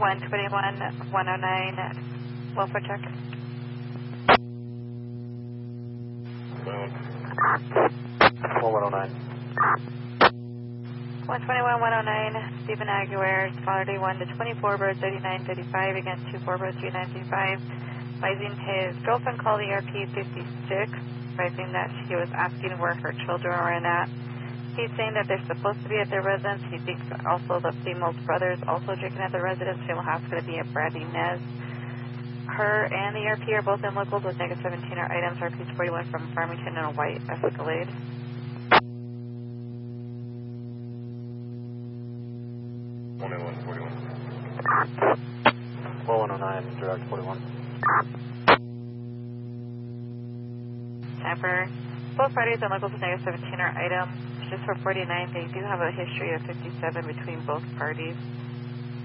121, 109, welfare check. 109. 121, 109, Stephen Aguirre, Saturday 1 to 24, bird 3935, against 24, bird 3935, advising his girlfriend called ERP 56, advising that she was asking where her children were at. He's saying that they're supposed to be at their residence. He thinks also the female's brother is also drinking at the residence. Female house is going to be at Brandy Nez. Her and the ERP are both in locals with negative 17 are items. RP 41 from Farmington in a white Escalade. 109, direct 41. Tamper. Both parties and locals with negative 17 are items. Just for 49, they do have a history of 57 between both parties.